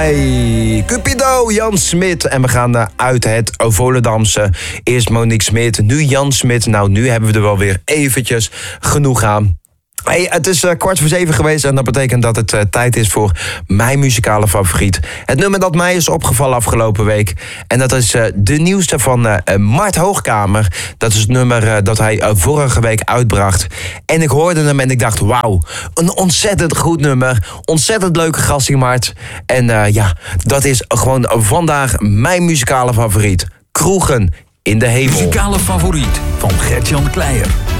Hey, Cupido, Jan Smit. En we gaan uit het Volendamse. Eerst Monique Smit, nu Jan Smit. Nou, nu hebben we er wel weer eventjes genoeg aan. Hey, het is 6:15 geweest en dat betekent dat het tijd is voor mijn muzikale favoriet. Het nummer dat mij is opgevallen afgelopen week. En dat is de nieuwste van Mart Hoogkamer. Dat is het nummer dat hij vorige week uitbracht. En ik hoorde hem en ik dacht, wauw, een ontzettend goed nummer. Ontzettend leuke gast die Mart. En ja, dat is gewoon vandaag mijn muzikale favoriet. Kroegen in de hemel. Muzikale favoriet van Gert-Jan Kleijer.